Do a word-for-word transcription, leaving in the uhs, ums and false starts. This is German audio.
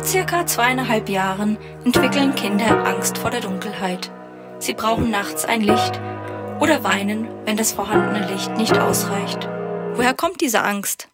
Mit circa zweieinhalb Jahren entwickeln Kinder Angst vor der Dunkelheit. Sie brauchen nachts ein Licht oder weinen, wenn das vorhandene Licht nicht ausreicht. Woher kommt diese Angst?